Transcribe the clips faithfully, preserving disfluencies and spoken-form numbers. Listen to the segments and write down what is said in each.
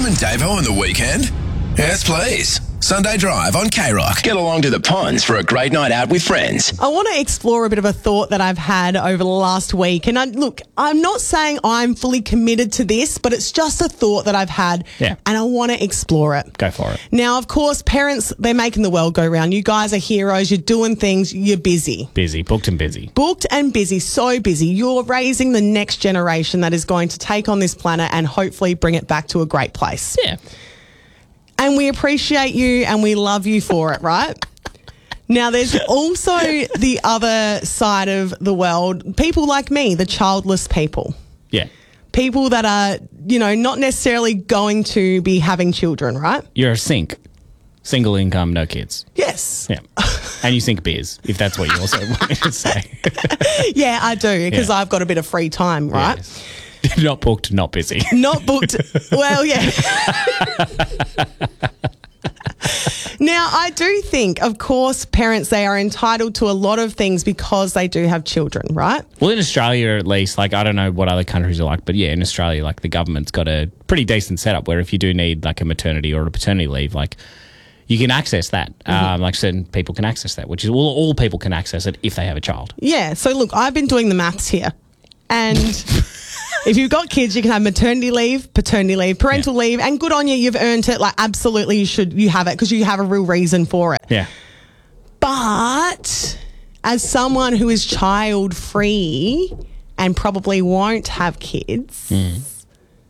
Tim and Davo on the weekend? Yes, please. Sunday Drive on K-Rock. Get along to the ponds for a great night out with friends. I want to explore a bit of a thought that I've had over the last week. And I, look, I'm not saying I'm fully committed to this, but it's just a thought that I've had. Yeah. And I want to explore it. Go for it. Now, of course, parents, they're making the world go round. You guys are heroes. You're doing things. You're busy. Busy. Booked and busy. Booked and busy. So busy. You're raising the next generation that is going to take on this planet and hopefully bring it back to a great place. Yeah. And we appreciate you and we love you for it, right? Now, there's also the other side of the world, people like me, the childless people. Yeah. People that are, you know, not necessarily going to be having children, right? You're a sink. Single income, no kids. Yes. Yeah. And you sink beers, if that's what you also wanted to say. Yeah, I do, because Yeah. I've got a bit of free time, right? Yes. Not booked, not busy. Not booked. Well, yeah. Now, I do think, of course, parents, they are entitled to a lot of things because they do have children, right? Well, in Australia, at least, like, I don't know what other countries are like, but yeah, in Australia, like, the government's got a pretty decent setup where if you do need, like, a maternity or a paternity leave, like, you can access that. Mm-hmm. Um, like, certain people can access that, which is all, all people can access it if they have a child. Yeah. So, look, I've been doing the maths here. And if you've got kids, you can have maternity leave, paternity leave, parental Yeah. leave, and good on you, you've earned it. Like, absolutely, you should, you have it because you have a real reason for it. Yeah. But as someone who is child free and probably won't have kids, Mm.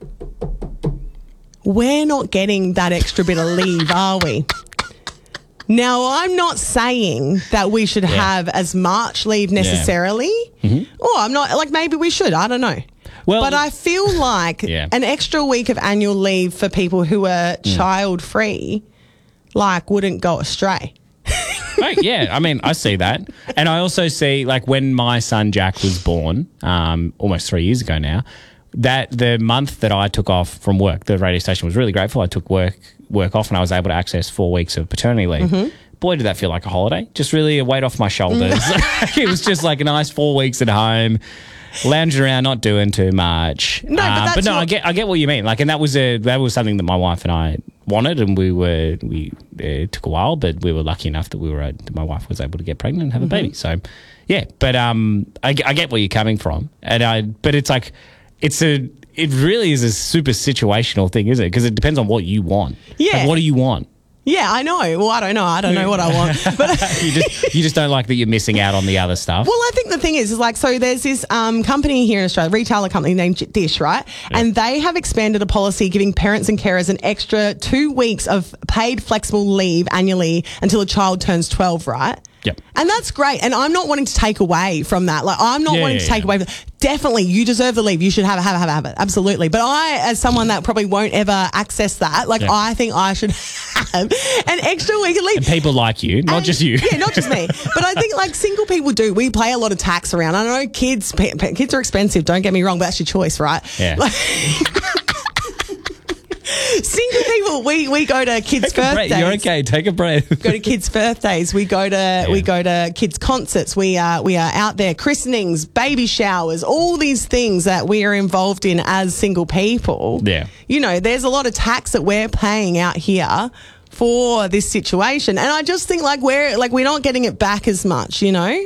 we're not getting that extra bit of leave, are we? Now, I'm not saying that we should Yeah. have as much leave necessarily. Mm-hmm. Or I'm not, like, maybe we should. I don't know. Well, but I feel like Yeah. an extra week of annual leave for people who are Mm. child free, like, wouldn't go astray. Right, yeah, I mean, I see that. And I also see, like, when my son Jack was born, um, almost three years ago now, that the month that I took off from work, the radio station was really grateful. I took work work off and I was able to access four weeks of paternity leave. Mm-hmm. Boy, did that feel like a holiday. Just really a weight off my shoulders. It was just like a nice four weeks at home, lounging around, not doing too much. No, but Uh, that's but no, what- I get I get what you mean. Like, and that was a that was something that my wife and I wanted, and we were we uh, it took a while, but we were lucky enough that we were uh, that my wife was able to get pregnant and have Mm-hmm. a baby. So, yeah, but um, I, I get where you're coming from, and I but it's like it's a it really is a super situational thing, isn't it? Because it depends on what you want. Yeah. Like, what do you want? Yeah, I know. Well, I don't know. I don't know what I want. But you just you just don't like that you're missing out on the other stuff. well, I think the thing is, is like, so there's this um, company here in Australia, retailer company named Dish, right? Yeah. And they have expanded a policy giving parents and carers an extra two weeks of paid flexible leave annually until a child turns twelve, right? Yep. And that's great. And I'm not wanting to take away from that. Like, I'm not Yeah, wanting yeah, to take yeah. away from Definitely, you deserve the leave. You should have it, have it, have it, have it. Absolutely. But I, as someone that probably won't ever access that, like, Yeah. I think I should have an extra week of leave. And people like you, not And- just you. Yeah, not just me. But I think, like, single people do. We pay a lot of tax around. I know kids pa- pa- kids are expensive, don't get me wrong, but that's your choice, right? Yeah. Like, single people, we, we go to kids' Take a break. birthdays. You're okay. Take a breath. Go to kids' birthdays. We go to we go to kids' concerts. We are we are out there, christenings, baby showers, all these things that we are involved in as single people. Yeah. You know, there's a lot of tax that we're paying out here for this situation, and I just think like we're like we're not getting it back as much. You know.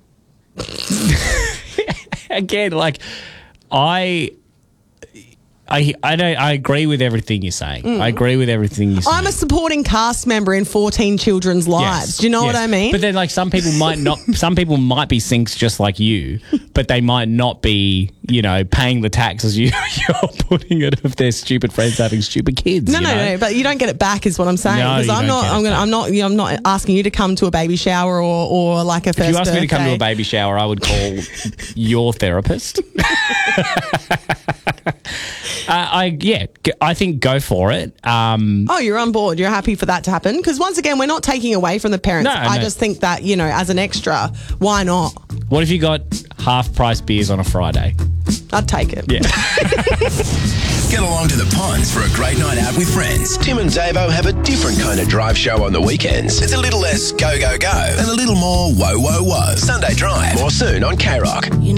Again, like I. I, I don't I agree with everything you're saying. I agree with everything you're saying. I'm a supporting cast member in fourteen children's lives. Yes, Do you know what yes. I mean? But then, like, some people might not. Some people might be sinks just like you, but they might not be, you know, paying the taxes you, you're putting it of their stupid friends having stupid kids. No, you no, know? no. But you don't get it back, is what I'm saying. No, Because you I'm don't not. get it I'm gonna. back. I'm not. You know, I'm not asking you to come to a baby shower or, or like a first. If you asked me to come to a birthday. baby shower, I would call your therapist. uh, I yeah, g- I think go for it. Um, Oh, you're on board. You're happy for that to happen? Because once again, we're not taking away from the parents. No, I no. just think that, you know, as an extra, why not? what if you got half price beers on a Friday? I'd take it. Yeah. Get along to the ponds for a great night out with friends. Tim and Davo have a different kind of drive show on the weekends. It's a little less go, go, go and a little more whoa, whoa, whoa. Sunday Drive. More soon on K-Rock.